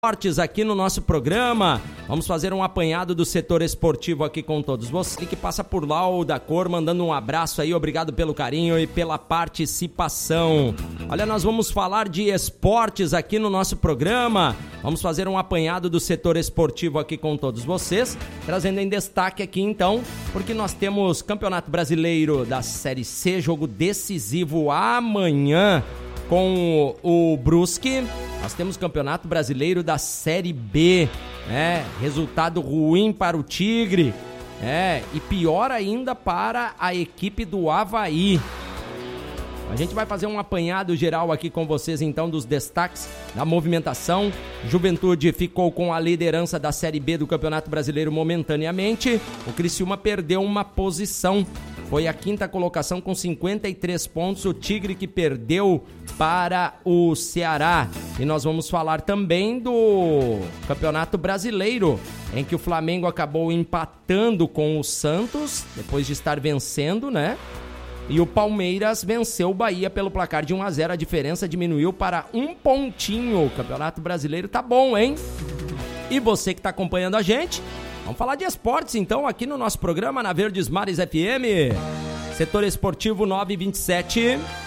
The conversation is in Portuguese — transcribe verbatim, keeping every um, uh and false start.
Esportes aqui no nosso programa. Vamos fazer um apanhado do setor esportivo aqui com todos vocês que passa por lá, o da cor, mandando um abraço aí, obrigado pelo carinho e pela participação. Olha, nós vamos falar de esportes aqui no nosso programa. Vamos fazer um apanhado do setor esportivo aqui com todos vocês, trazendo em destaque aqui então, porque nós temos Campeonato Brasileiro da Série C, jogo decisivo amanhã com o Brusque. Nós temos Campeonato Brasileiro da Série B, né? Resultado ruim para o Tigre, é, e pior ainda para a equipe do Avaí. A gente vai fazer um apanhado geral aqui com vocês, então, dos destaques da movimentação. Juventude ficou com a liderança da Série B do Campeonato Brasileiro momentaneamente. O Criciúma perdeu uma posição. Foi a quinta colocação com cinquenta e três pontos. O Tigre que perdeu para o Ceará. E nós vamos falar também do Campeonato Brasileiro, em que o Flamengo acabou empatando com o Santos, depois de estar vencendo, né? E o Palmeiras venceu o Bahia pelo placar de um a zero. A diferença diminuiu para um pontinho. O Campeonato Brasileiro tá bom, hein? E você que tá acompanhando a gente, vamos falar de esportes então aqui no nosso programa na Verdes Mares F M. Setor esportivo nove vinte e sete.